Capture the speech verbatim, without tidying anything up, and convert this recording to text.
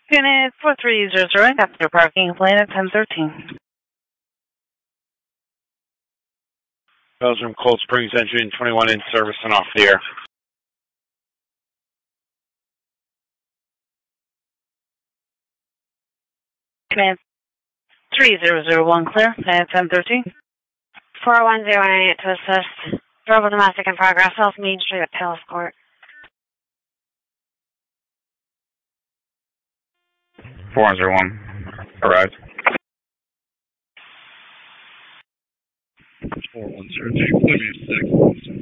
Unit four three zero zero, after parking plane at ten thirteen. Belgium Cold Springs engine twenty-one in service and off the air. Command three zero zero one clear, at ten thirteen. four one zero nine eight to assist. Verbal domestic in progress, South Main Street at Palace Court. four one zero one, arrived. four one zero two, six.